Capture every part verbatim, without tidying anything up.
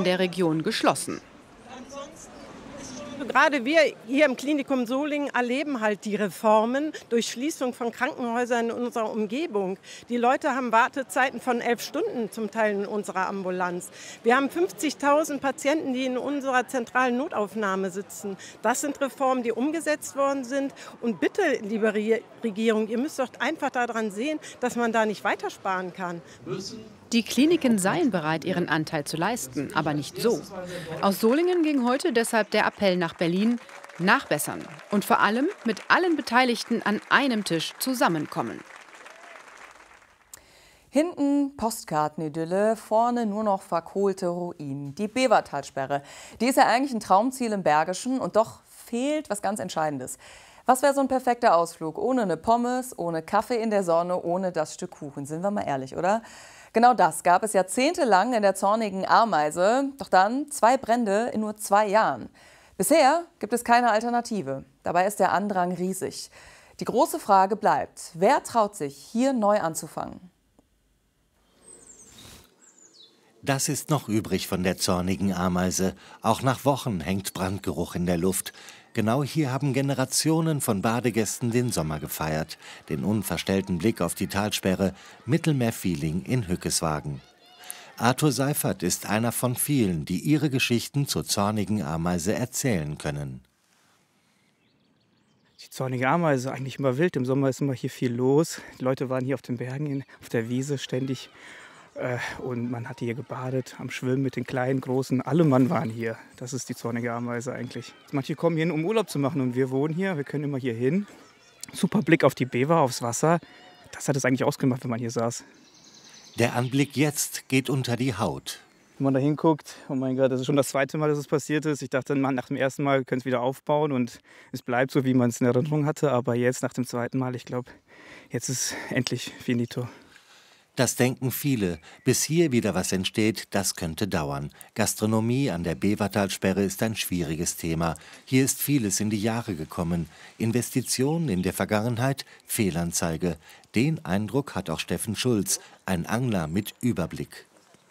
in der Region geschlossen. Gerade wir hier im Klinikum Solingen erleben halt die Reformen durch Schließung von Krankenhäusern in unserer Umgebung. Die Leute haben Wartezeiten von elf Stunden zum Teil in unserer Ambulanz. Wir haben fünfzigtausend Patienten, die in unserer zentralen Notaufnahme sitzen. Das sind Reformen, die umgesetzt worden sind. Und bitte, liebe Regierung, ihr müsst doch einfach daran sehen, dass man da nicht weitersparen kann. Die Kliniken seien bereit, ihren Anteil zu leisten, aber nicht so. Aus Solingen ging heute deshalb der Appell nach Berlin: nachbessern und vor allem mit allen Beteiligten an einem Tisch zusammenkommen. Hinten Postkartenidylle, vorne nur noch verkohlte Ruinen. Die Bevertalsperre, die ist ja eigentlich ein Traumziel im Bergischen und doch fehlt was ganz Entscheidendes. Was wäre so ein perfekter Ausflug ohne eine Pommes, ohne Kaffee in der Sonne, ohne das Stück Kuchen? Sind wir mal ehrlich, oder? Genau das gab es jahrzehntelang in der zornigen Ameise. Doch dann zwei Brände in nur zwei Jahren. Bisher gibt es keine Alternative. Dabei ist der Andrang riesig. Die große Frage bleibt: Wer traut sich, hier neu anzufangen? Das ist noch übrig von der zornigen Ameise. Auch nach Wochen hängt Brandgeruch in der Luft. Genau hier haben Generationen von Badegästen den Sommer gefeiert. Den unverstellten Blick auf die Talsperre, Mittelmeer-Feeling in Hückeswagen. Arthur Seifert ist einer von vielen, die ihre Geschichten zur zornigen Ameise erzählen können. Die zornige Ameise, eigentlich immer wild. Im Sommer ist immer hier viel los. Die Leute waren hier auf den Bergen, auf der Wiese ständig. Und man hat hier gebadet, am Schwimmen mit den Kleinen, Großen. Alle Mann waren hier. Das ist die zornige Ameise eigentlich. Manche kommen hier hin, um Urlaub zu machen. Und wir wohnen hier, wir können immer hier hin. Super Blick auf die Bever, aufs Wasser. Das hat es eigentlich ausgemacht, wenn man hier saß. Der Anblick jetzt geht unter die Haut. Wenn man da hinguckt, oh mein Gott, das ist schon das zweite Mal, dass es passiert ist. Ich dachte, nach dem ersten Mal können es wieder aufbauen und es bleibt so, wie man es in Erinnerung hatte. Aber jetzt, nach dem zweiten Mal, ich glaube, jetzt ist endlich finito. Das denken viele. Bis hier wieder was entsteht, das könnte dauern. Gastronomie an der Bevertalsperre ist ein schwieriges Thema. Hier ist vieles in die Jahre gekommen. Investitionen in der Vergangenheit, Fehlanzeige. Den Eindruck hat auch Steffen Schulz, ein Angler mit Überblick.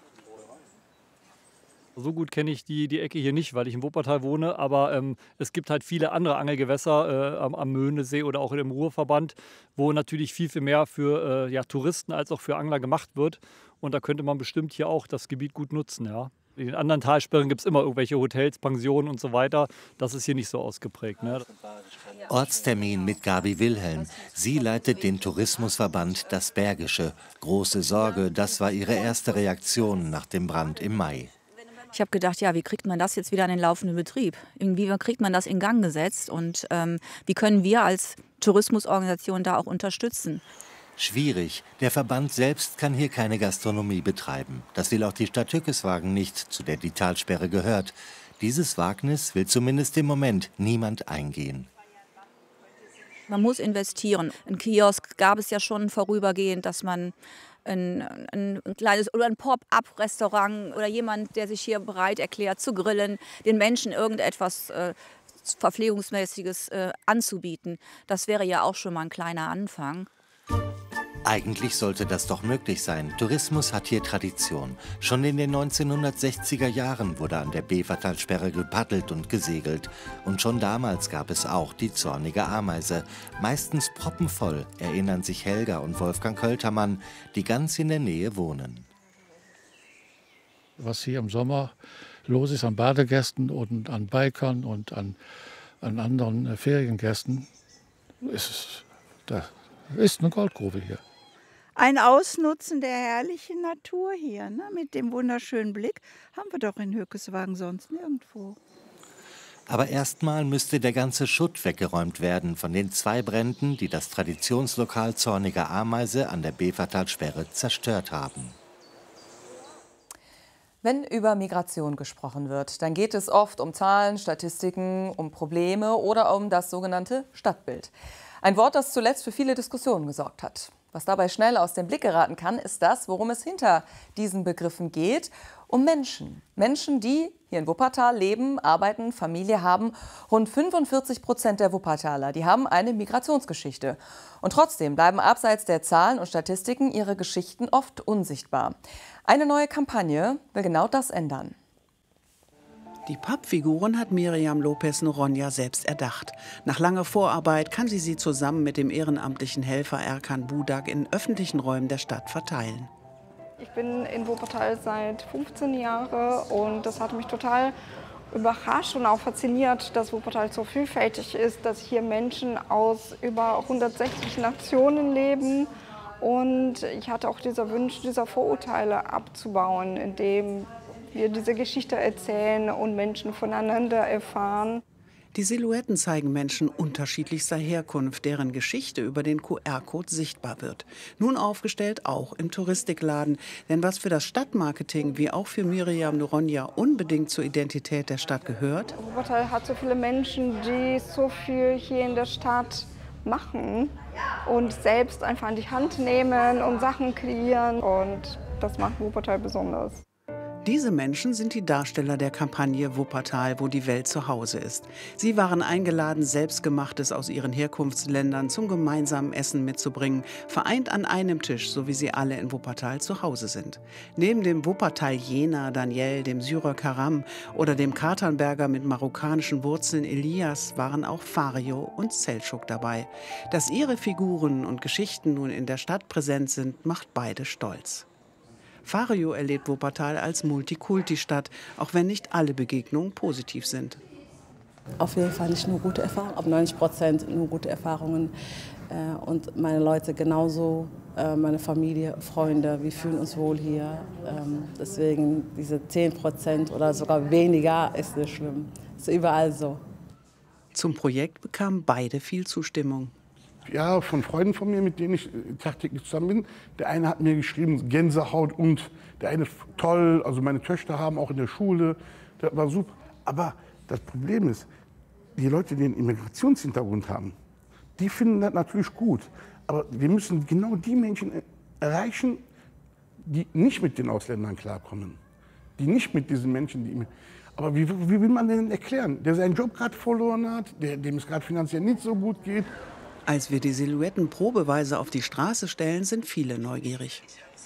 So gut kenne ich die, die Ecke hier nicht, weil ich in Wuppertal wohne, aber ähm, es gibt halt viele andere Angelgewässer äh, am, am Möhnesee oder auch im Ruhrverband, wo natürlich viel, viel mehr für äh, ja, Touristen als auch für Angler gemacht wird. Und da könnte man bestimmt hier auch das Gebiet gut nutzen. Ja. In den anderen Talsperren gibt es immer irgendwelche Hotels, Pensionen und so weiter. Das ist hier nicht so ausgeprägt. Ne? Ortstermin mit Gabi Wilhelm. Sie leitet den Tourismusverband Das Bergische. Große Sorge, das war ihre erste Reaktion nach dem Brand im Mai. Ich habe gedacht, ja, wie kriegt man das jetzt wieder in den laufenden Betrieb? Wie kriegt man das in Gang gesetzt? Und ähm, wie können wir als Tourismusorganisation da auch unterstützen? Schwierig. Der Verband selbst kann hier keine Gastronomie betreiben. Das will auch die Stadt Hückeswagen nicht, zu der die Talsperre gehört. Dieses Wagnis will zumindest im Moment niemand eingehen. Man muss investieren. Ein Kiosk gab es ja schon vorübergehend, dass man Ein, ein, ein kleines oder ein Pop-up-Restaurant oder jemand, der sich hier bereit erklärt zu grillen, den Menschen irgendetwas äh, Verpflegungsmäßiges äh, anzubieten. Das wäre ja auch schon mal ein kleiner Anfang. Eigentlich sollte das doch möglich sein. Tourismus hat hier Tradition. Schon in den neunzehnhundertsechziger Jahren wurde an der Bevertalsperre gepaddelt und gesegelt. Und schon damals gab es auch die zornige Ameise. Meistens proppenvoll, erinnern sich Helga und Wolfgang Költermann, die ganz in der Nähe wohnen. Was hier im Sommer los ist an Badegästen und an Bikern und an, an anderen Feriengästen, ist, das ist eine Goldgrube hier. Ein Ausnutzen der herrlichen Natur hier, ne? Mit dem wunderschönen Blick, haben wir doch in Hückeswagen sonst nirgendwo. Aber erstmal müsste der ganze Schutt weggeräumt werden von den zwei Bränden, die das Traditionslokal Zornige Ameise an der Bevertalsperre zerstört haben. Wenn über Migration gesprochen wird, dann geht es oft um Zahlen, Statistiken, um Probleme oder um das sogenannte Stadtbild. Ein Wort, das zuletzt für viele Diskussionen gesorgt hat. Was dabei schnell aus dem Blick geraten kann, ist das, worum es hinter diesen Begriffen geht. Um Menschen. Menschen, die hier in Wuppertal leben, arbeiten, Familie haben. Rund fünfundvierzig Prozent der Wuppertaler, die haben eine Migrationsgeschichte. Und trotzdem bleiben abseits der Zahlen und Statistiken ihre Geschichten oft unsichtbar. Eine neue Kampagne will genau das ändern. Die Pappfiguren hat Miriam Lopez Noronha selbst erdacht. Nach langer Vorarbeit kann sie sie zusammen mit dem ehrenamtlichen Helfer Erkan Budak in öffentlichen Räumen der Stadt verteilen. Ich bin in Wuppertal seit fünfzehn Jahren und das hat mich total überrascht und auch fasziniert, dass Wuppertal so vielfältig ist, dass hier Menschen aus über hundertsechzig Nationen leben. Und ich hatte auch dieser Wunsch, diese Vorurteile abzubauen, indem wir diese Geschichte erzählen und Menschen voneinander erfahren. Die Silhouetten zeigen Menschen unterschiedlichster Herkunft, deren Geschichte über den Q R-Code sichtbar wird. Nun aufgestellt auch im Touristikladen. Denn was für das Stadtmarketing wie auch für Miriam Noronha unbedingt zur Identität der Stadt gehört: Wuppertal hat so viele Menschen, die so viel hier in der Stadt machen und selbst einfach an die Hand nehmen und Sachen kreieren. Und das macht Wuppertal besonders. Diese Menschen sind die Darsteller der Kampagne Wuppertal, wo die Welt zu Hause ist. Sie waren eingeladen, Selbstgemachtes aus ihren Herkunftsländern zum gemeinsamen Essen mitzubringen, vereint an einem Tisch, so wie sie alle in Wuppertal zu Hause sind. Neben dem Wuppertal-Jener Daniel, dem Syrer Karam oder dem Katernberger mit marokkanischen Wurzeln Elias waren auch Fario und Selçuk dabei. Dass ihre Figuren und Geschichten nun in der Stadt präsent sind, macht beide stolz. Fario erlebt Wuppertal als Multikulti-Stadt, auch wenn nicht alle Begegnungen positiv sind. Auf jeden Fall nicht nur gute Erfahrungen, aber neunzig Prozent nur gute Erfahrungen. Und meine Leute genauso, meine Familie, Freunde, wir fühlen uns wohl hier. Deswegen diese zehn Prozent oder sogar weniger ist nicht schlimm. Ist überall so. Zum Projekt bekamen beide viel Zustimmung. Ja, von Freunden von mir, mit denen ich tagtäglich zusammen bin. Der eine hat mir geschrieben, Gänsehaut, und der eine toll, also meine Töchter haben auch in der Schule, das war super. Aber das Problem ist, die Leute, die einen Immigrationshintergrund haben, die finden das natürlich gut. Aber wir müssen genau die Menschen erreichen, die nicht mit den Ausländern klarkommen. Die nicht mit diesen Menschen, die... Aber wie, wie will man denen erklären, der seinen Job gerade verloren hat, der, dem es gerade finanziell nicht so gut geht? Als wir die Silhouetten probeweise auf die Straße stellen, sind viele neugierig.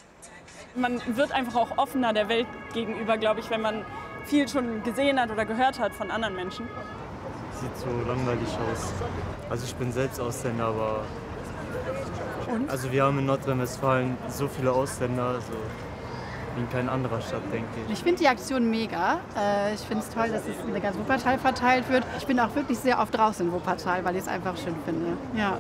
Man wird einfach auch offener der Welt gegenüber, glaube ich, wenn man viel schon gesehen hat oder gehört hat von anderen Menschen. Sieht so langweilig aus. Also ich bin selbst Ausländer, aber Und? Also wir haben in Nordrhein-Westfalen so viele Ausländer, also wie in keiner anderen Stadt, denke ich. Ich finde die Aktion mega. Ich finde es toll, dass es in ganz Wuppertal verteilt wird. Ich bin auch wirklich sehr oft draußen in Wuppertal, weil ich es einfach schön finde. Ja.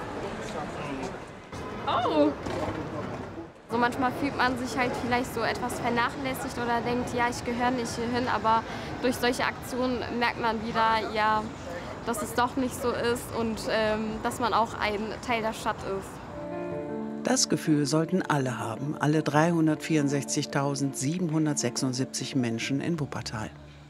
Oh! So manchmal fühlt man sich halt vielleicht so etwas vernachlässigt oder denkt, ja, ich gehöre nicht hierhin, aber durch solche Aktionen merkt man wieder, ja, dass es doch nicht so ist und ähm, dass man auch ein Teil der Stadt ist. Das Gefühl sollten alle haben, alle dreihundertvierundsechzigtausendsiebenhundertsechsundsiebzig Menschen in Wuppertal.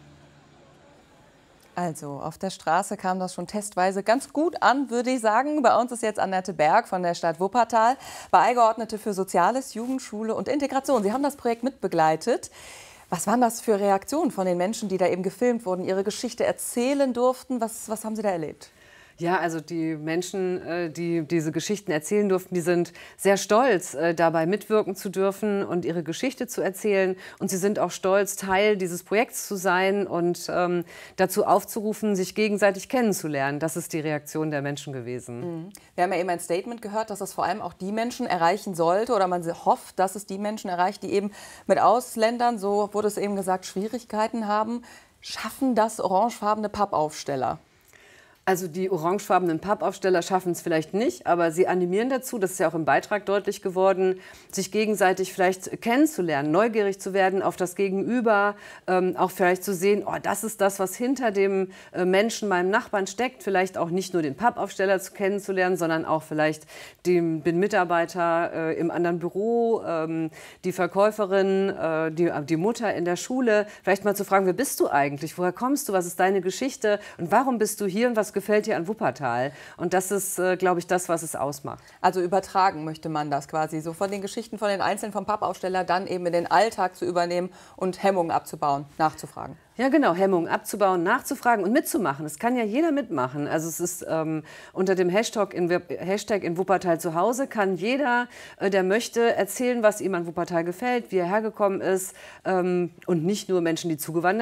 Also, auf der Straße kam das schon testweise ganz gut an, würde ich sagen. Bei uns ist jetzt Annette Berg von der Stadt Wuppertal, Beigeordnete für Soziales, Jugendschule und Integration. Sie haben das Projekt mitbegleitet. Was waren das für Reaktionen von den Menschen, die da eben gefilmt wurden, ihre Geschichte erzählen durften? Was, was haben Sie da erlebt? Ja, also die Menschen, die diese Geschichten erzählen durften, die sind sehr stolz, dabei mitwirken zu dürfen und ihre Geschichte zu erzählen. Und sie sind auch stolz, Teil dieses Projekts zu sein und ähm, dazu aufzurufen, sich gegenseitig kennenzulernen. Das ist die Reaktion der Menschen gewesen. Wir haben ja eben ein Statement gehört, dass es vor allem auch die Menschen erreichen sollte oder man hofft, dass es die Menschen erreicht, die eben mit Ausländern, so wurde es eben gesagt, Schwierigkeiten haben. Schaffen das orangefarbene Pappaufsteller? Also die orangefarbenen Pappaufsteller schaffen es vielleicht nicht, aber sie animieren dazu, das ist ja auch im Beitrag deutlich geworden, sich gegenseitig vielleicht kennenzulernen, neugierig zu werden auf das Gegenüber, ähm, auch vielleicht zu sehen, oh, das ist das, was hinter dem äh, Menschen, meinem Nachbarn steckt, vielleicht auch nicht nur den Pappaufsteller zu kennenzulernen, sondern auch vielleicht den, den Mitarbeiter äh, im anderen Büro, ähm, die Verkäuferin, äh, die, die Mutter in der Schule, vielleicht mal zu fragen, wer bist du eigentlich, woher kommst du, was ist deine Geschichte und warum bist du hier und was gefällt dir an Wuppertal? Und das ist, äh, glaube ich, das, was es ausmacht. Also übertragen möchte man das quasi, so von den Geschichten von den Einzelnen vom Pappaufsteller dann eben in den Alltag zu übernehmen und Hemmungen abzubauen, nachzufragen. Ja, genau, Hemmungen abzubauen, nachzufragen und mitzumachen. Es kann ja jeder mitmachen. Also es ist ähm, unter dem Hashtag in, Hashtag in Wuppertal zu Hause kann jeder, äh, der möchte, erzählen, was ihm an Wuppertal gefällt, wie er hergekommen ist ähm, und nicht nur Menschen, die zugewandert